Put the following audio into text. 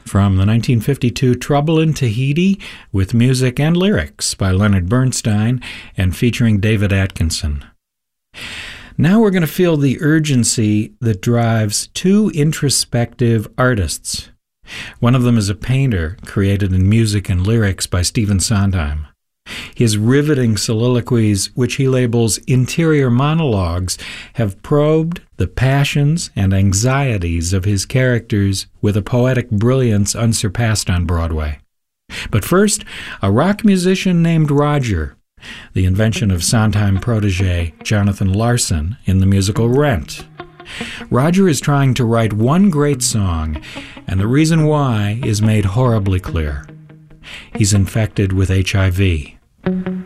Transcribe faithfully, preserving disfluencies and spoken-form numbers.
from the nineteen fifty-two Trouble in Tahiti, with music and lyrics by Leonard Bernstein and featuring David Atkinson. Now we're going to feel the urgency that drives two introspective artists. One of them is a painter created in music and lyrics by Stephen Sondheim. His riveting soliloquies, which he labels interior monologues, have probed the passions and anxieties of his characters with a poetic brilliance unsurpassed on Broadway. But first, a rock musician named Roger, the invention of Sondheim protege Jonathan Larson in the musical Rent. Roger is trying to write one great song, and the reason why is made horribly clear. He's infected with H I V.